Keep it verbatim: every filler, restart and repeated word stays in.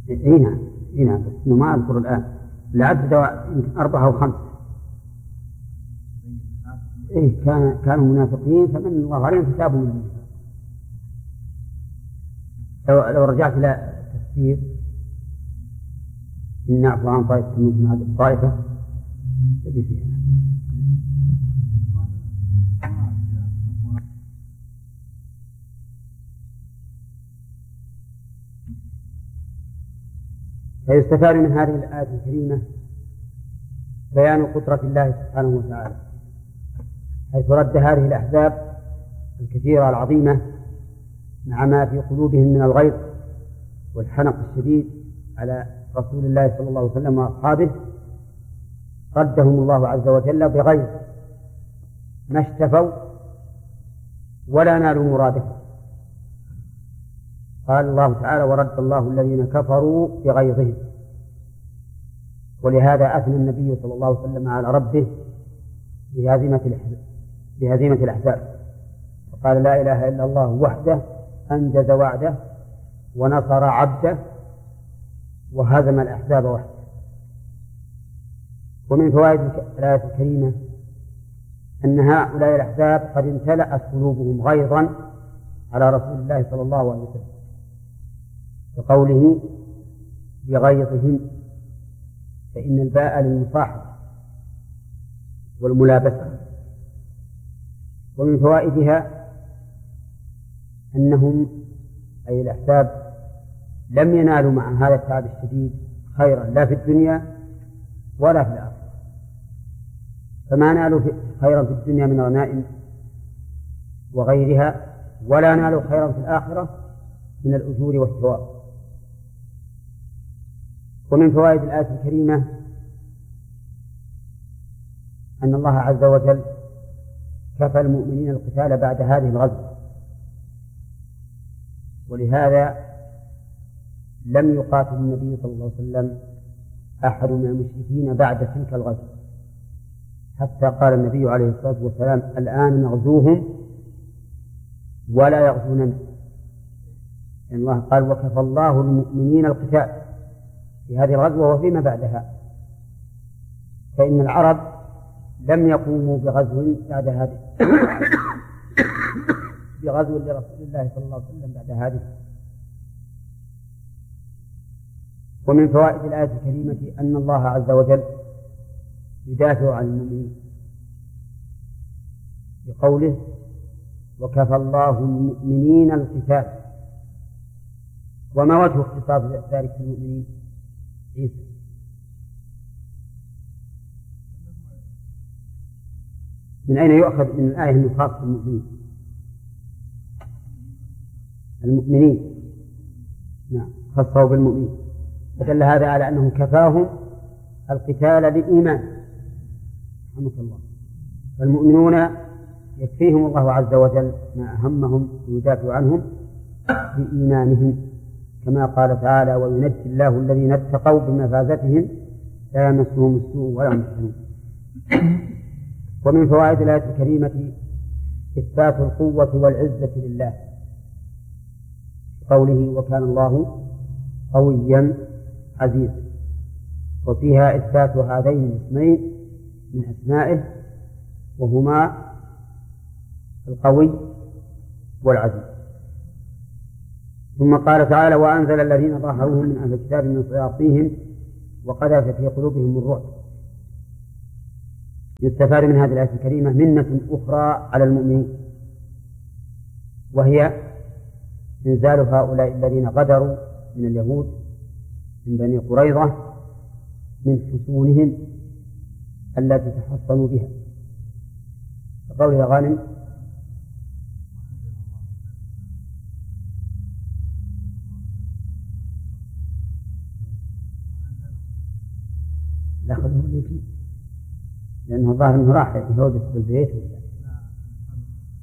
اي نعم اي نعم بس انه ما اذكر الان العدد يمكن اربعه او خمسه. إيه كان كانوا منافقين فمن الله عليهم فتابوا منهم. لو لو رجعت إلى تفسير إن نعفو عن طائفة من هذه الطائفة تجد فيها. فيستفاد من هذه الآية الكريمة بيان قدرة الله سبحانه وتعالى، حيث رد هذه الأحزاب الكثيرة العظيمة مع ما في قلوبهم من الغيظ والحنق الشديد على رسول الله صلى الله عليه وسلم وأصحابه، ردهم الله عز وجل بغيظ ما اشتفوا ولا نالوا مرادهم. قال الله تعالى: ورد الله الذين كفروا بغيظهم. ولهذا أثنى النبي صلى الله عليه وسلم على ربه بهزيمة الأحزاب، وقال: لا إله إلا الله وحده أنجز وعده ونصر عبده وهزم الأحزاب وحده. ومن فوائد الآية الكريمة أن هؤلاء الأحزاب قد امتلأت قلوبهم غيظا على رسول الله صلى الله عليه وسلم، بقوله بغيظهم، فإن الباء للمصاحبة والملابسة. ومن فوائدها أنهم أي الأحزاب لم ينالوا مع هذا التعب الشديد خيرا لا في الدنيا ولا في الآخرة، فما نالوا خيرا في الدنيا من غنائم وغيرها، ولا نالوا خيرا في الآخرة من الأجور والثواب. ومن فوائد الآية الكريمة أن الله عز وجل كفى المؤمنين القتال بعد هذه الغزوة، ولهذا لم يقاتل النبي صلى الله عليه وسلم أحد من المشركين بعد تلك الغزوة، حتى قال النبي عليه الصلاة والسلام: الآن نغزوهم ولا يغزوننا. إن الله قال: وكفى الله المؤمنين القتال في هذه الغزوة وفيما بعدها. فإن العرب لم يقوموا بغزو بعد هذه بغزو لرسول الله صلى الله عليه وسلم بعد هذه. ومن فوائد الآية الكريمة أن الله عز وجل يدافع عن المؤمنين بقوله: وكفى الله المؤمنين القتال. وما وجه اختصاص ذلك في المؤمنين؟ عيسى. من أين يؤخذ من الآية أنه خاص بالمؤمنين؟ المؤمنين نعم خصوا بالمؤمنين، فدل هذا على أنه كفاهم القتال للإيمان. رحمك الله. فالمؤمنون يكفيهم الله عز وجل ما أهمهم ويدافع عنهم بإيمانهم، كما قال تعالى: وينجي الله الذين اتقوا بمفازتهم لا يمسهم السوء ولا هم يحزنون. ومن فوائد الآية الكريمة إثبات القوة والعزة لله، قوله: وكان الله قويا عزيزا. وفيها إثبات هذين الاسمين من أسمائه، وهما القوي والعزيز. ثم قال تعالى: وأنزل الذين ظاهروهم من أهل الكتاب من صياصيهم وقذف في قلوبهم الرعب. يستفاد من هذه الآية الكريمة منة أخرى على المؤمنين، وهي إنزال هؤلاء الذين غدروا من اليهود من بني قريظة من حصونهم التي تحصنوا بها، فقولها غانم: لا خذوه ليكي، لأنه الظاهر أنه راح يهودس بالبيت.